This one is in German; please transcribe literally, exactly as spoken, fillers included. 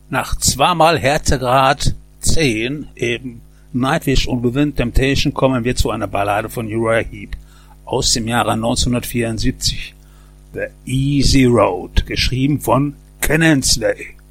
Nach zweimal Härtegrad zehn, eben Nightwish und Within Temptation, kommen wir zu einer Ballade von Uriah Heep aus dem Jahre neunzehnhundertvierundsiebzig. The Easy Road, geschrieben von Ken Hensley.